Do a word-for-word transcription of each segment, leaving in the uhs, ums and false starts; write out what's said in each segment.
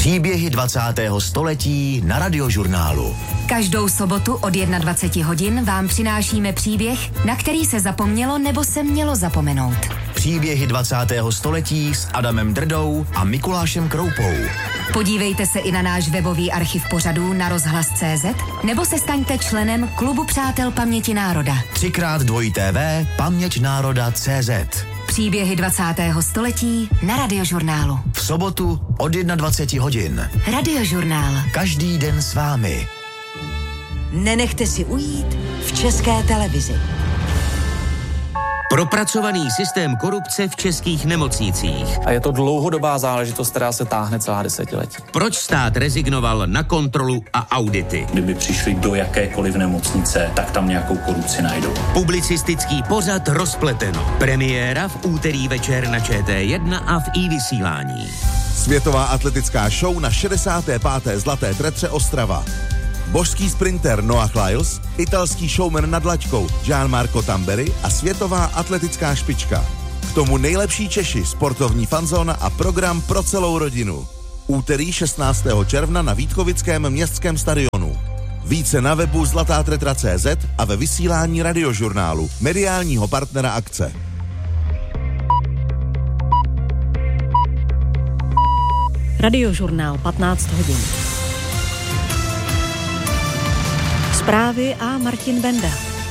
Příběhy dvacátého století na Radiožurnálu. Každou sobotu od dvacet jedna hodin vám přinášíme příběh, na který se zapomnělo nebo se mělo zapomenout. Příběhy dvacátého století s Adamem Drdou a Mikulášem Kroupou. Podívejte se i na náš webový archiv pořadů na rozhlas tečka cé zet nebo se staňte členem Klubu přátel paměti národa. Třikrát dvojité té vé paměť národa tečka cé zet. Příběhy dvacátého století na Radiožurnálu. V sobotu od dvacet jedna hodin. Radiožurnál. Každý den s vámi. Nenechte si ujít v České televizi. Propracovaný systém korupce v českých nemocnicích. A je to dlouhodobá záležitost, která se táhne celá desetiletí. Proč stát rezignoval na kontrolu a audity? Kdyby přišli do jakékoliv nemocnice, tak tam nějakou korupci najdou. Publicistický pořad Rozpleteno. Premiéra v úterý večer na Č T jedna a v iVysílání. Světová atletická show na šedesáté páté Zlaté tretře Ostrava. Božský sprinter Noah Lyles, italský showman nad laťkou Gianmarco Tamberi a světová atletická špička. K tomu nejlepší Češi, sportovní fanzóna a program pro celou rodinu. Úterý šestnáctého června na Vítkovickém městském stadionu. Více na webu zlatá tretra tečka cé zet a ve vysílání Radiožurnálu, mediálního partnera akce. Radiožurnál patnáct hodin. Zprávy a Martin Benda.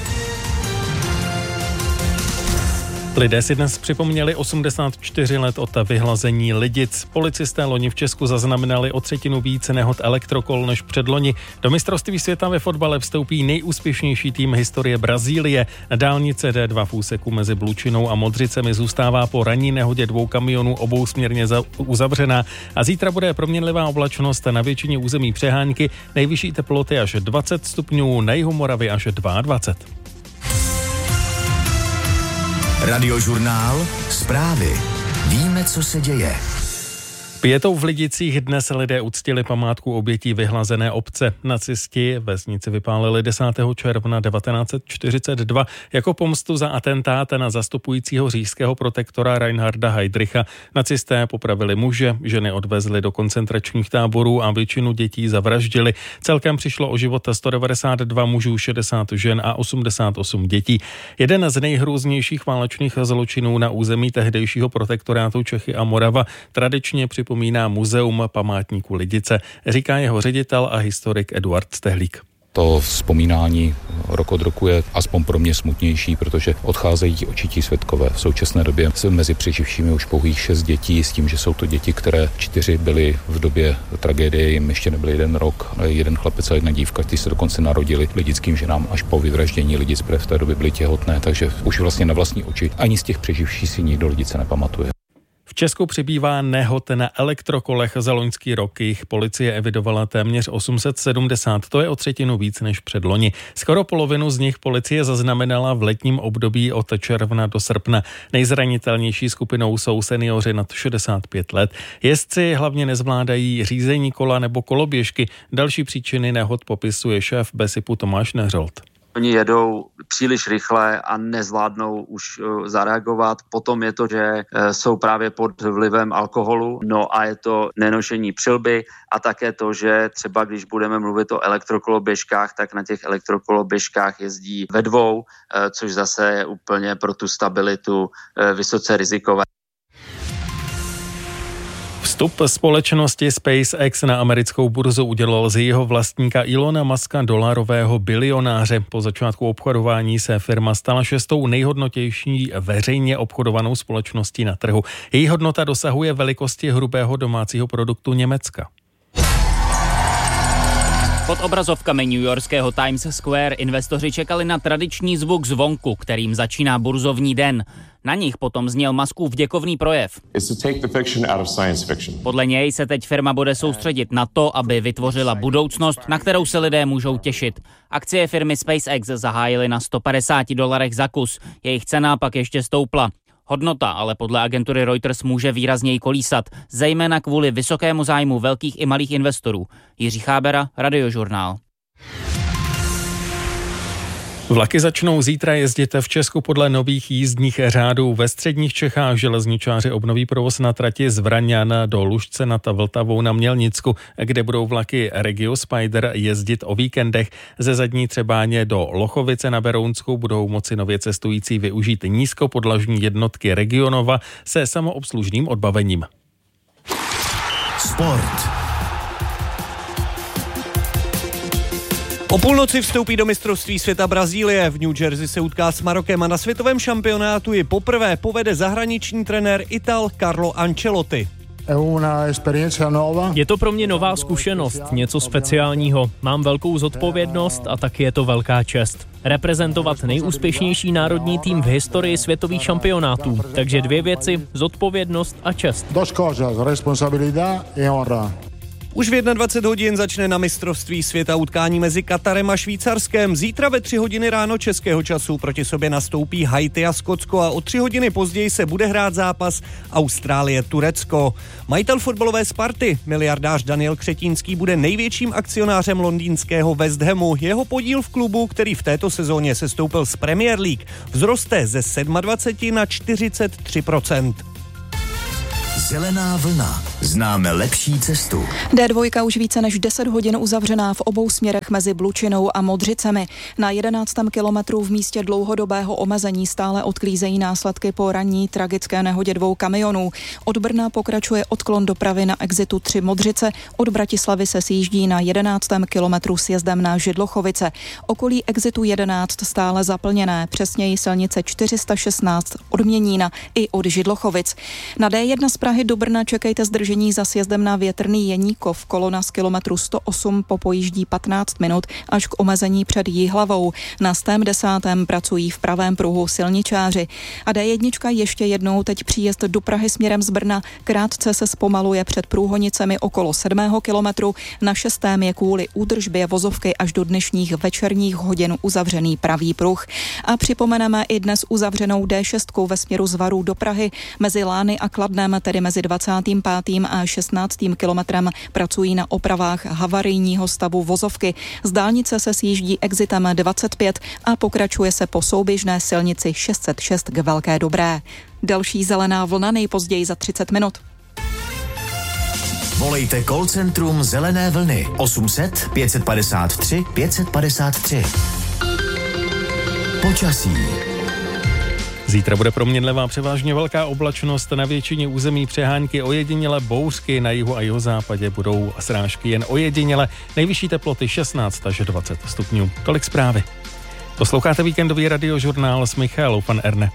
Lidé si dnes připomněli osmdesát čtyři let od vyhlazení Lidic. Policisté loni v Česku zaznamenali o třetinu více nehod elektrokol než předloni. Do mistrovství světa ve fotbale vstoupí nejúspěšnější tým historie Brazílie. Dálnice D dva v úseku mezi Blučinou a Modřicemi zůstává po ranní nehodě dvou kamionů obousměrně uzavřená a zítra bude proměnlivá oblačnost, na většině území přehánky, nejvyšší teploty až dvacet stupňů, na jihu Moravy až dvacet dva. Radiožurnál, zprávy. Víme, co se děje. Pětou v Lidicích dnes lidé uctili památku obětí vyhlazené obce. Nacisti vesnici vypálili desátého června devatenáct set čtyřicet dva jako pomstu za atentát na zastupujícího říšského protektora Reinharda Heydricha. Nacisté popravili muže, ženy odvezli do koncentračních táborů a většinu dětí zavraždili. Celkem přišlo o život sto devadesát dva mužů, šedesát žen a osmdesát osm dětí. Jeden z nejhrůznějších válečných zločinů na území tehdejšího protektorátu Čechy a Morava tradičně při připomíná Muzeum památníků Lidice, říká jeho ředitel a historik Eduard Stehlík. To vzpomínání rok od roku je aspoň pro mě smutnější, protože odcházejí očití svědkové. V současné době se mezi přeživšími už pouhých šest dětí, s tím, že jsou to děti, které čtyři byly v době tragédie, jim ještě nebyl jeden rok, jeden chlapec a jedna dívka, kteří se dokonce narodili lidickým ženám až po vyvraždění Lidic, protože v té době byly těhotné, takže už vlastně na vlastní oči ani z těch přeživších si nikdo Lidice nepamatuje. V Česku přibývá nehod na elektrokolech za loňský rok. Jich policie evidovala téměř osm set sedmdesát, to je o třetinu víc než předloni. Skoro polovinu z nich policie zaznamenala v letním období od června do srpna. Nejzranitelnější skupinou jsou seniori nad šedesát pět let. Jezdci hlavně nezvládají řízení kola nebo koloběžky. Další příčiny nehod popisuje šéf Besipu Tomáš Neřolt. Oni jedou příliš rychle a nezvládnou už zareagovat. Potom je to, že jsou právě pod vlivem alkoholu, no a je to nenošení přilby a také to, že třeba když budeme mluvit o elektrokoloběžkách, tak na těch elektrokoloběžkách jezdí ve dvou, což zase je úplně pro tu stabilitu vysoce rizikové. Vstup společnosti SpaceX na americkou burzu udělal z jejího vlastníka Elona Muska dolarového bilionáře. Po začátku obchodování se firma stala šestou nejhodnotější veřejně obchodovanou společností na trhu. Její hodnota dosahuje velikosti hrubého domácího produktu Německa. Pod obrazovkami newyorského Times Square investoři čekali na tradiční zvuk zvonku, kterým začíná burzovní den. Na nich potom zněl Muskův děkovný projev. Podle něj se teď firma bude soustředit na to, aby vytvořila budoucnost, na kterou se lidé můžou těšit. Akcie firmy SpaceX zahájily na sto padesát dolarech za kus. Jejich cena pak ještě stoupla. Hodnota ale podle agentury Reuters může výrazněji kolísat, zejména kvůli vysokému zájmu velkých i malých investorů. Jiří Chábera, Radiožurnál. Vlaky začnou zítra jezdit v Česku podle nových jízdních řádů. Ve středních Čechách železničáři obnoví provoz na trati z Vraňan do Lužce nad Vltavou na Mělnicku, kde budou vlaky Regio Spider jezdit o víkendech. Ze Zadní Třebáně do Lochovice na Berounsku budou moci nově cestující využít nízkopodlažní jednotky Regionova se samoobslužným odbavením. Sport. O půlnoci vstoupí do mistrovství světa Brazílie. V New Jersey se utká s Marokem a na světovém šampionátu ji poprvé povede zahraniční trenér Ital Carlo Ancelotti. Je to pro mě nová zkušenost, něco speciálního. Mám velkou zodpovědnost a taky je to velká čest. Reprezentovat nejúspěšnější národní tým v historii světových šampionátů. Takže dvě věci, zodpovědnost a čest. Dos cosas, responsabilidad y honra. Už v dvacet jedna hodin začne na mistrovství světa utkání mezi Katarem a Švýcarskem. Zítra ve tři hodiny ráno českého času proti sobě nastoupí Haiti a Skotsko a o tři hodiny později se bude hrát zápas Austrálie-Turecko. Majitel fotbalové Sparty, miliardář Daniel Křetínský, bude největším akcionářem londýnského West Hamu. Jeho podíl v klubu, který v této sezóně sestoupil z Premier League, vzroste ze dvacet sedm na čtyřicet tři procent. Zelená vlna. Známe lepší cestu. dé dva už více než deset hodin uzavřená v obou směrech mezi Blučinou a Modřicemi. Na jedenáctém kilometru v místě dlouhodobého omezení stále odklízejí následky po ranní tragické nehodě dvou kamionů. Od Brna pokračuje odklon dopravy na exitu tři Modřice, od Bratislavy se sjíždí na jedenáctém kilometru sjezdem na Židlochovice. Okolí exitu jedenáct stále zaplněné, přesněji silnice čtyři sta šestnáct od Měnína i od Židlochovic. Na dé jedna z Prahy do Brna čekejte zdržení za sjezdem na Větrný Jeníkov. Kolona z kilometru sto osm popojíždí patnáct minut až k omezení před Jihlavou. Na stém desátém pracují v pravém pruhu silničáři. A dé jedna ještě jednou teď příjezd do Prahy směrem z Brna krátce se zpomaluje před Průhonicemi okolo sedmého kilometru. Na šestém je kvůli údržbě vozovky až do dnešních večerních hodin uzavřený pravý pruh. A připomeneme i dnes uzavřenou dé šest ve směru z Varů do Prahy mezi Lány a Kladnem, tedy mezi dvacátým pátým a šestnáctým kilometrem pracují na opravách havarijního stavu vozovky. Z dálnice se sjíždí exitem dvacet pět a pokračuje se po souběžné silnici šest set šest k Velké Dobré. Další zelená vlna nejpozději za třicet minut. Volejte call centrum Zelené vlny osm set pět padesát tři pět padesát tři. Počasí. Zítra bude proměnlivá převážně velká oblačnost, na většině území přehánky, ojediněle bouřky, na jihu a jihozápadě budou srážky jen ojediněle, nejvyšší teploty šestnáct až dvacet stupňů. Tolik zprávy. Posloucháte víkendový radiožurnál s Michaelou van Erne.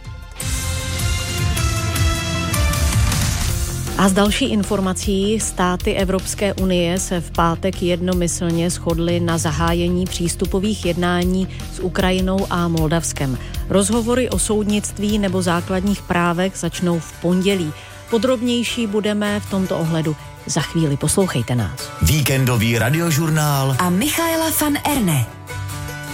A z další informací státy Evropské unie se v pátek jednomyslně shodly na zahájení přístupových jednání s Ukrajinou a Moldavskem. Rozhovory o soudnictví nebo základních právech začnou v pondělí. Podrobnější budeme v tomto ohledu za chvíli. Poslouchejte nás. Víkendový radiožurnál a Michaela van Erne.